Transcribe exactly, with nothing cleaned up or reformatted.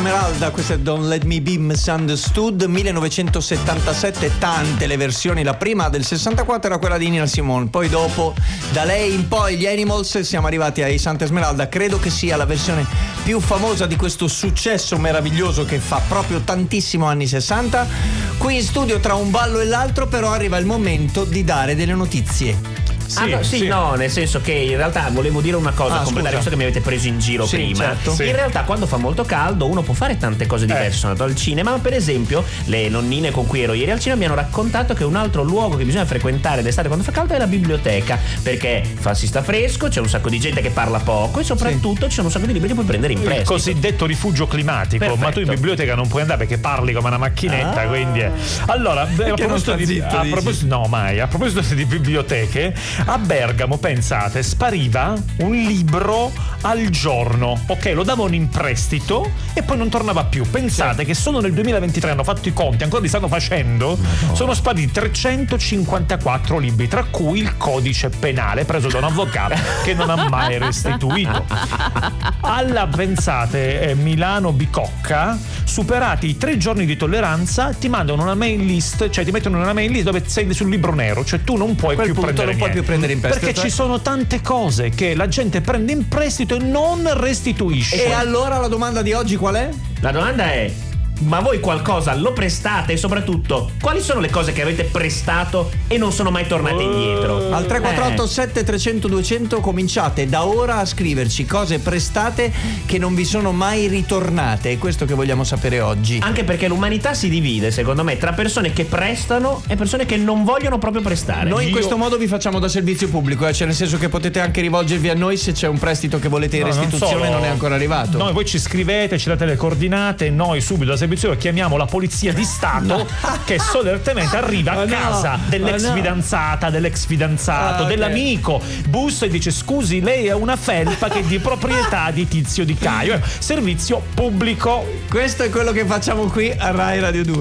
Esmeralda, questa è Don't Let Me Be Misunderstood, millenovecentosettantasette, tante le versioni, la prima del sessantaquattro era quella di Nina Simone, poi dopo da lei in poi gli Animals, siamo arrivati ai Santa Esmeralda, credo che sia la versione più famosa di questo successo meraviglioso che fa proprio tantissimo anni sessanta. Qui in studio tra un ballo e l'altro però arriva il momento di dare delle notizie. Sì, ah, no, sì, sì, no, nel senso che in realtà volevo dire una cosa, ah, completare, visto che mi avete preso in giro sì, prima. Certo. Sì. In realtà quando fa molto caldo uno può fare tante cose diverse, sono andato al cinema, ma per esempio le nonnine con cui ero ieri al cinema mi hanno raccontato che un altro luogo che bisogna frequentare d'estate quando fa caldo è la biblioteca, perché fa, si sta fresco, c'è un sacco di gente che parla poco e soprattutto sì. ci sono un sacco di libri che puoi prendere in prestito. Il cosiddetto rifugio climatico. Perfetto. Ma tu in biblioteca non puoi andare perché parli come una macchinetta, ah. quindi è. Allora, a proposito di, zitto, a proposito, no mai, a proposito di biblioteche, a Bergamo pensate, spariva un libro al giorno, ok, lo davano in prestito e poi non tornava più. Pensate sì. che solo nel duemilaventitré hanno fatto i conti, ancora li stanno facendo, no. sono spariti trecentocinquantaquattro libri, tra cui il codice penale preso da un avvocato che non ha mai restituito. Alla, pensate, eh, Milano Bicocca, superati i tre giorni di tolleranza, ti mandano una mail list, cioè ti mettono una mail list dove sei sul libro nero, cioè tu non puoi più prendere non puoi più prendere in prestito. Perché ci sono tante cose che la gente prende in prestito e non restituisce. E allora la domanda di oggi qual è? La domanda è: ma voi qualcosa lo prestate? E soprattutto, quali sono le cose che avete prestato e non sono mai tornate indietro? Al tre quattro otto sette trecento duecento cominciate da ora a scriverci cose prestate che non vi sono mai ritornate. È questo che vogliamo sapere oggi. Anche perché l'umanità si divide, secondo me, tra persone che prestano e persone che non vogliono proprio prestare. Noi in Io... questo modo vi facciamo da servizio pubblico, eh? Cioè nel senso che potete anche rivolgervi a noi se c'è un prestito che volete in no, restituzione non, solo... non è ancora arrivato. Noi voi ci scrivete, ci date le coordinate, noi subito da servizio chiamiamo la polizia di Stato no. che solertemente arriva a casa no, dell'ex no. fidanzata, dell'ex fidanzato, ah, okay. dell'amico, bussa e dice: scusi, lei è una felpa che è di proprietà di Tizio Di Caio. Servizio pubblico. Questo è quello che facciamo qui a Rai Radio due.